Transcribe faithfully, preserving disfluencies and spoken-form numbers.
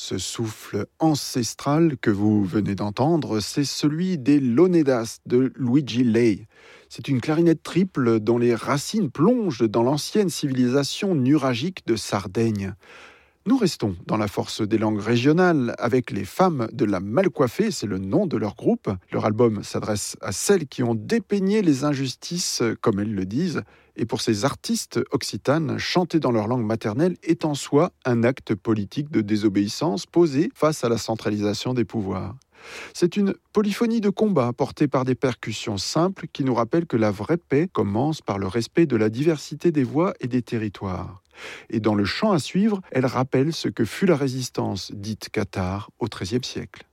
Ce souffle ancestral que vous venez d'entendre, c'est celui des Lonedas de Luigi Lei. C'est une clarinette triple dont les racines plongent dans l'ancienne civilisation nuragique de Sardaigne. Nous restons dans la force des langues régionales avec les femmes de la Malcoiffée, c'est le nom de leur groupe. Leur album s'adresse à celles qui ont dépeigné les injustices, comme elles le disent. Et pour ces artistes occitanes, chanter dans leur langue maternelle est en soi un acte politique de désobéissance posé face à la centralisation des pouvoirs. C'est une polyphonie de combat portée par des percussions simples qui nous rappellent que la vraie paix commence par le respect de la diversité des voix et des territoires. Et dans le chant à suivre, elle rappelle ce que fut la résistance dite cathare au treizième siècle.